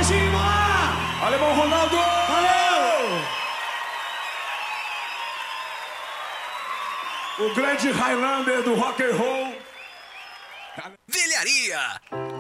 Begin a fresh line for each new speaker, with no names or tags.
Serginho!
Alemão Ronaldo!
Valeu!
O grande Highlander do rock and roll.
Velharia.